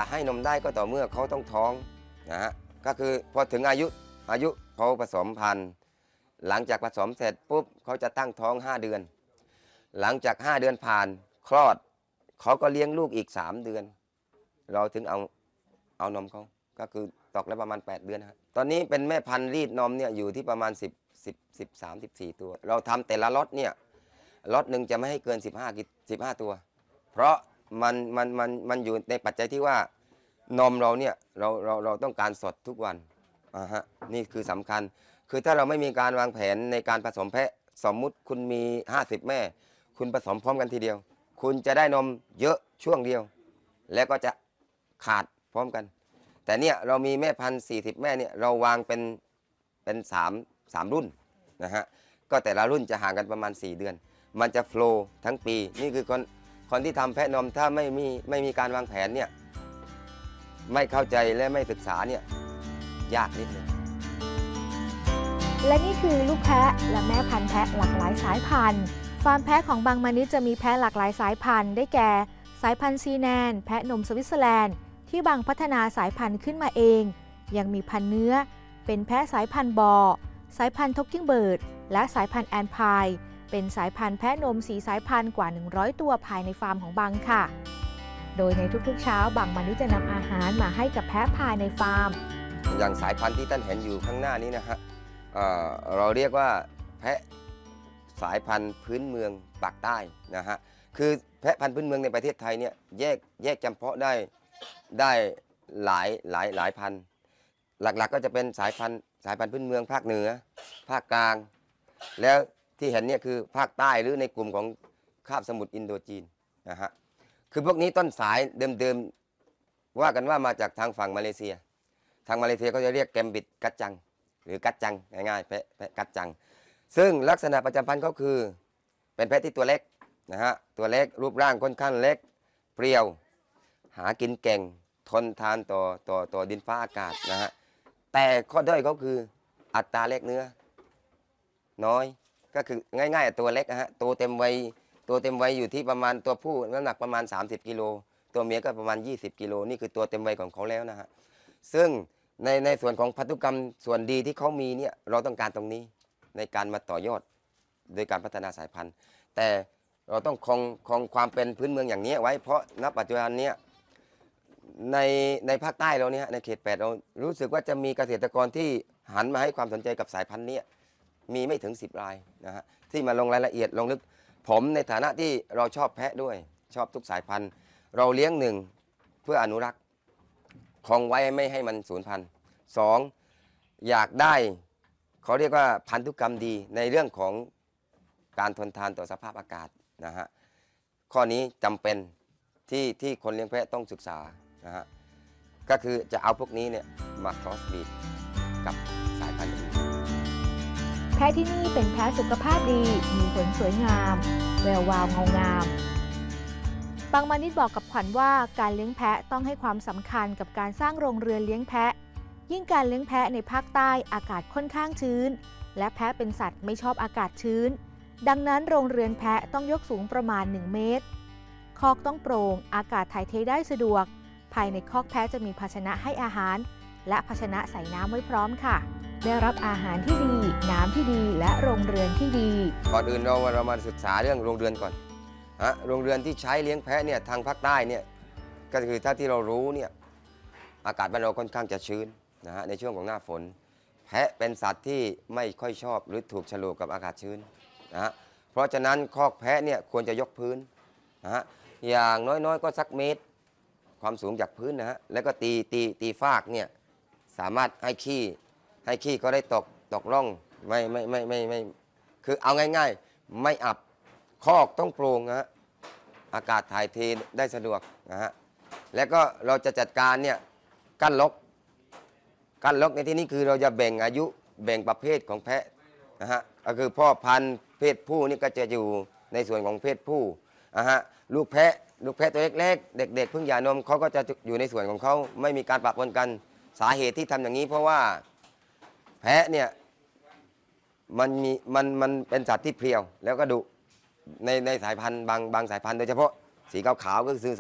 ให้นมได้ก็ต่อเมื่อเขาต้องท้องนะฮะก็คือพอถึงอายุเขาผสมพันธุ์หลังจากผสมเสร็จปุ๊บเขาจะตั้งท้อง5 เดือนหลังจาก5 เดือนผ่านคลอดเขาก็เลี้ยงลูกอีก3 เดือนเราถึงเอานมเขาก็คือตกแล้วประมาณ8 เดือนครับตอนนี้เป็นแม่พันธุ์รีดนมเนี่ยอยู่ที่ประมาณ13 14 ตัวเราทำแต่ละล็อตเนี่ยล็อตหนึ่งจะไม่ให้เกิน15 ตัวเพราะมันอยู่ในปัจจัยที่ว่านมเราเนี่ยเราต้องการสดทุกวันฮะนี่คือสำคัญคือถ้าเราไม่มีการวางแผนในการผสมแพะสมมุติคุณมี50 แม่คุณผสมพร้อมกันทีเดียวคุณจะได้นมเยอะช่วงเดียวแล้วก็จะขาดพร้อมกันแต่เนี่ยเรามีแม่พันธุ์40 แม่เนี่ยเราวางเป็น3 รุ่นนะฮะก็แต่ละรุ่นจะห่างกันประมาณ4 เดือนมันจะโฟลว์ทั้งปีนี่คือคนที่ทำแพะนมถ้าไม่มีการวางแผนเนี่ยไม่เข้าใจและไม่ศึกษาเนี่ยยากนิดนึงและนี่คือลูกแพะและแม่พันธุ์แพะหลากหลายสายพันธุ์ฟาร์มแพะของบางมานิดจะมีแพะหลากหลายสายพันธุ์ได้แก่สายพันธุ์ซีแนนแพะนมสวิตเซอร์แลนด์ที่บางพัฒนาสายพันธุ์ขึ้นมาเองยังมีพันธุ์เนื้อเป็นแพะสายพันธุ์บอสายพันธุ์ท็อกกิ้งเบิร์ดและสายพันธุ์แอนพายเป็นสายพันธุ์แพะนม4 สายพันธุ์กว่า100 ตัวภายในฟาร์มของบางค่ะโดยในทุกๆเช้าบางมานิดจะนำอาหารมาให้กับแพะภายในฟาร์มอย่างสายพันธุ์ที่ท่านเห็นอยู่ข้างหน้านี้นะฮะเราเรียกว่าแพะสายพันธุ์พื้นเมืองปากใต้นะฮะคือแพะพันธุ์พื้นเมืองในประเทศไทยเนี่ยแยกจำเพาะได้หลายพันธุ์หลักๆก็จะเป็นสายพันธุ์พื้นเมืองภาคเหนือภาคกลางแล้วที่เห็นเนี่ยคือภาคใต้หรือในกลุ่มของคาบสมุทรอินโดจีนนะฮะคือพวกนี้ต้นสายเดิมว่ากันว่ามาจากทางฝั่งมาเลเซียทางมาเลเซียก็จะเรียกแกมบิดกัจจังหรือกัจจังง่ายๆแพะกัจจังซึ่งลักษณะประจำพันธุ์เขาคือเป็นแพะที่ตัวเล็กนะฮะตัวเล็กรูปร่างค่อนข้างเล็กเปรี้ยวหากินเก่งทนทานต่อดินฟ้าอากาศนะฮะแต่ข้อด้อยเขาคืออัตราแลกเนื้อน้อยก็คือง่ายๆตัวเล็กนะฮะตัวเต็มวัยอยู่ที่ประมาณตัวผู้น้ำหนักประมาณ30 กิโลตัวเมียก็ประมาณ20 กิโลนี่คือตัวเต็มวัยของเขาแล้วนะฮะซึ่งในส่วนของพันธุกรรมส่วนดีที่เขามีเนี่ยเราต้องการตรงนี้ในการมาต่อยอดโดยการพัฒนาสายพันธุ์แต่เราต้องคงความเป็นพื้นเมืองอย่างนี้ไว้เพราะณปัจจุบันนี้ในภาคใต้เราเนี่ยในเขต8เรารู้สึกว่าจะมีเกษตรกรที่หันมาให้ความสนใจกับสายพันธุ์นี้มีไม่ถึง10 รายนะฮะที่มาลงรายละเอียดลงลึกผมในฐานะที่เราชอบแพะด้วยชอบทุกสายพันธุ์เราเลี้ยง1เพื่ออนุรักษ์คงไว้ไม่ให้มันสูญพันธุ์2อยากได้เขาเรียกว่าพันธุกรรมดีในเรื่องของการทนทานต่อสภาพอากาศนะฮะข้อนี้จำเป็นที่คนเลี้ยงแพะต้องศึกษานะฮะก็คือจะเอาพวกนี้เนี่ยมาครอสบีดกับสายพันธุ์อื่นแพะที่นี่เป็นแพะสุขภาพดีมีขนสวยงามแวววาวเงางามบางมานิดบอกกับขวัญว่าการเลี้ยงแพะต้องให้ความสำคัญกับการสร้างโรงเรือนเลี้ยงแพะยิ่งการเลี้ยงแพะในภาคใต้อากาศค่อนข้างชื้นและแพะเป็นสัตว์ไม่ชอบอากาศชื้นดังนั้นโรงเรือนแพะต้องยกสูงประมาณ1 เมตรคอกต้องโปร่งอากาศถ่ายเทได้สะดวกภายในคอกแพะจะมีภาชนะให้อาหารและภาชนะใส่น้ำไว้พร้อมค่ะได้รับอาหารที่ดีน้ำที่ดีและโรงเรือนที่ดีก่อนอื่นเรามาศึกษาเรื่องโรงเรือนก่อนโรงเรือนที่ใช้เลี้ยงแพะเนี่ยทางภาคใต้เนี่ยก็คือถ้าที่เรารู้เนี่ยอากาศบ้านเราค่อนข้างจะชื้นนะฮะในช่วงของหน้าฝนแพะเป็นสัตว์ที่ไม่ค่อยชอบหรือถูกฉลุกับอากาศชื้นนะฮะเพราะฉะนั้นคอกแพะเนี่ยควรจะยกพื้นนะฮะอย่างน้อยๆก็สักเมตรความสูงจากพื้นนะฮะแล้วก็ตีฟากเนี่ยสามารถให้ขี้ก็ได้ตกร่องไม่คือเอาง่ายๆไม่อับคอกต้องโปร่งนะฮะอากาศถ่ายเทได้สะดวกนะฮะแล้วก็เราจะจัดการเนี่ยกั้นล็อกในที่นี้คือเราจะแบ่งอายุแบ่งประเภทของแพะนะฮะก็คือพ่อพันธุ์เพศผู้นี่ก็จะอยู่ในส่วนของเพศผู้นะฮะลูกแพะตัวเล็กๆเด็กๆเพิ่งหย่านมเขาก็จะอยู่ในส่วนของเขาไม่มีการปะปนกันสาเหตุที่ทำอย่างนี้เพราะว่าแพะเนี่ยมันเป็นสัตว์ที่เพรียวแล้วก็ดุในสายพันธุ์บางสายพันธุ์โดยเฉพาะสีขาวๆก็คือ